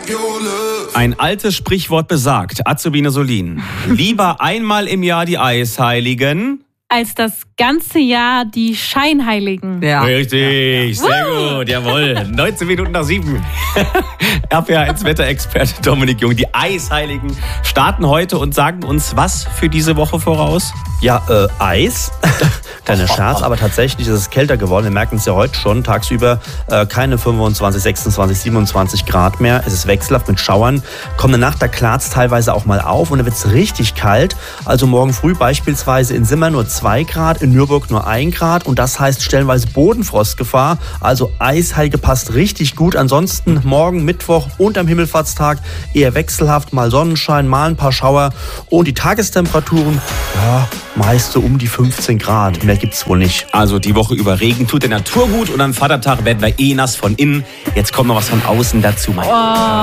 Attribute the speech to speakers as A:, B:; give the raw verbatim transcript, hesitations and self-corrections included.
A: Ein altes Sprichwort besagt, Azubine Solin, lieber einmal im Jahr die Eisheiligen
B: als das ganze Jahr die Scheinheiligen.
A: Ja. Richtig, ja, ja. Sehr gut, jawohl. neunzehn Minuten nach sieben. R P A eins Wetterexperte Dominik Jung. Die Eisheiligen starten heute und sagen uns was für diese Woche voraus?
C: Ja, äh, Eis. Kleiner Scherz, aber tatsächlich ist es kälter geworden. Wir merken es ja heute schon. Tagsüber äh, keine fünfundzwanzig, sechsundzwanzig, siebenundzwanzig Grad mehr. Es ist wechselhaft mit Schauern. Kommende Nacht, da klart es teilweise auch mal auf und dann wird es richtig kalt. Also morgen früh beispielsweise in Simmern nur zwei Grad, in Nürburg nur ein Grad. Und das heißt stellenweise Bodenfrostgefahr. Also Eisheilige passt richtig gut. Ansonsten morgen, Mittwoch und am Himmelfahrtstag eher wechselhaft. Mal Sonnenschein, mal ein paar Schauer. Und die Tagestemperaturen, ja, meist so um die fünfzehn Grad. Mehr gibt's wohl nicht.
A: Also die Woche über Regen tut der Natur gut und am Vatertag werden wir eh nass von innen. Jetzt kommt noch was von außen dazu. Mein
B: oh.